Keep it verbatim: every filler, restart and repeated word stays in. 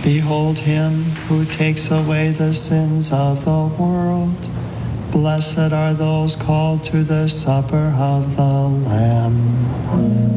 Behold him who takes away the sins of the world. Blessed are those called to the supper of the Lamb.